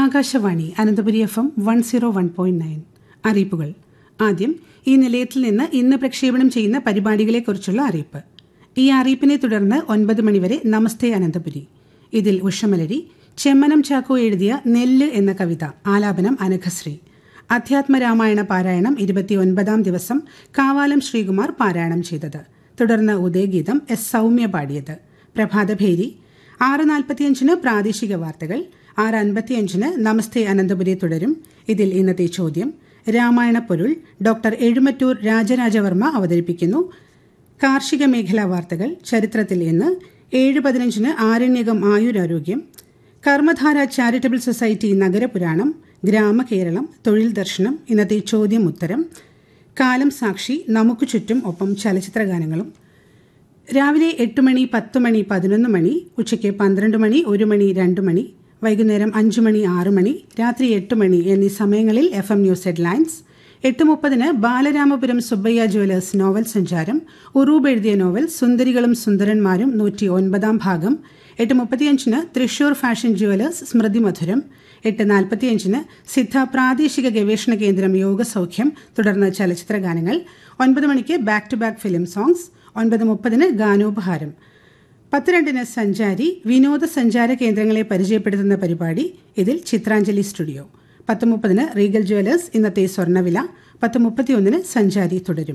Akashvani Ananthapuri FM 101.9 അറിയിപ്പുകൾ. ആദ്യം ഈ നിലയത്തിൽ നിന്ന് ഇന്ന് പ്രക്ഷേപണം ചെയ്യുന്ന പരിപാടികളെക്കുറിച്ചുള്ള അറിയിപ്പ്. ഈ അറിയിപ്പിനെ തുടർന്ന് 9 മണിവരെ നമസ്തേ അനന്തപുരി. ഇതിൽ ഉഷമലരി, ചെമ്മനം ചാക്കോ എഴുതിയ നെല്ല് എന്ന കവിത, ആലാപനം അനഘശ്രീ. അധ്യാത്മരാമായണ പാരായണം 29ാം ദിവസം കാവാലം ശ്രീകുമാർ പാരായണം ചെയ്തത്. തുടർന്ന് ഉദയഗീതം S. സൗമ്യ പാടിയത്. പ്രഭാതഭേരി 6:45 പ്രാദേശിക വാർത്തകൾ. 6:55 നമസ്തേ അനന്തപുരി തുടരും. ഇതിൽ ഇന്നത്തെ ചോദ്യം, രാമായണ പൊരുൾ ഡോക്ടർ എഴുമറ്റൂർ രാജരാജവർമ്മ അവതരിപ്പിക്കുന്നു. കാർഷിക മേഖലാ വാർത്തകൾ, ചരിത്രത്തിൽ ഇന്ന്. 7:15 ആരണ്യകം ആയുരാരോഗ്യം. കർമ്മധാര ചാരിറ്റബിൾ സൊസൈറ്റി നഗരപുരാണം, ഗ്രാമകേരളം, തൊഴിൽ ദർശനം, ഇന്നത്തെ ചോദ്യം ഉത്തരം. കാലം സാക്ഷി, നമുക്ക് ചുറ്റും, ഒപ്പം ചലച്ചിത്രഗാനങ്ങളും. രാവിലെ 8 മണി, 10 മണി, 11 മണി, ഉച്ചയ്ക്ക് 12 മണി, 1 മണി, 2 മണി, വൈകുന്നേരം 5 മണി, 6 മണി, രാത്രി 8 മണി എന്നീ സമയങ്ങളിൽ FM news headlines. 8:30 Balaramapuram Subbaiah Jewellers novel സഞ്ചാരം. ഉറൂബ് എഴുതിയ നോവൽ സുന്ദരികളും സുന്ദരന്മാരും 109ാം ഭാഗം. 8:35 തൃശൂർ ഫാഷൻ ജ്വല്ലേഴ്സ് സ്മൃതി മധുരം. 8:45 സിദ്ധ പ്രാദേശിക ഗവേഷണ കേന്ദ്രം യോഗസൗഖ്യം. തുടർന്ന് ചലച്ചിത്രഗാനങ്ങൾ. 9 മണിക്ക് back to back film songs. 9:30 ഗാനോപഹാരം. 10:02 സഞ്ചാരി, വിനോദസഞ്ചാര കേന്ദ്രങ്ങളെ പരിചയപ്പെടുത്തുന്ന പരിപാടി. ഇതിൽ ചിത്രാഞ്ജലി സ്റ്റുഡിയോ. 10:30 റീഗൽ ജ്വല്ലേഴ്സ് ഇന്നത്തെ സ്വർണ്ണവില. 10:31 സഞ്ചാരി തുടരും.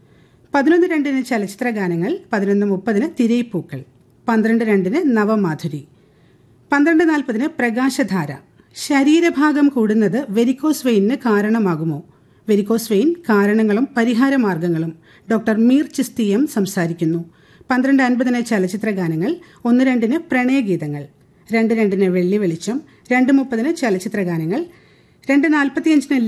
11:02 ചലച്ചിത്രഗാനങ്ങൾ. 11:30 തിരൈപ്പൂക്കൾ. 12:02 നവമാധുരി. 12:40 പ്രകാശധാര. ശരീരഭാഗം കൂടുന്നത് വെരിക്കോസ് വെയിനിന് കാരണമാകുമോ? വെരിക്കോസ് വെയിൻ കാരണങ്ങളും പരിഹാരമാർഗങ്ങളും. ഡോക്ടർ മീർ ചിസ്തി എം സംസാരിക്കുന്നു. 12:50 ചലച്ചിത്രഗാനങ്ങൾ. 1:02 പ്രണയഗീതങ്ങൾ. 2:02 വെള്ളി വെളിച്ചം. 2:30 ചലച്ചിത്രഗാനങ്ങൾ. 2:45